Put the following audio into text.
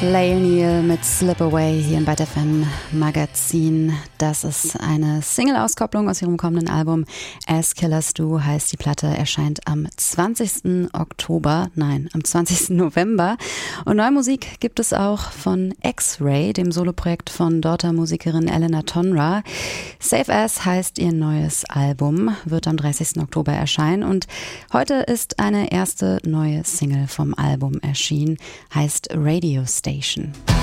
Lael Neal mit Slip Away hier im Byte FM Magazin. Das ist eine Single-Auskopplung aus ihrem kommenden Album As Killers Do heißt die Platte, erscheint am 20. November. Und neue Musik gibt es auch von X-Ray, dem Soloprojekt von Daughter-Musikerin Elena Tonra. Safe As heißt ihr neues Album, wird am 30. Oktober erscheinen und heute ist eine erste neue Single vom Album erschienen, heißt Radio Station.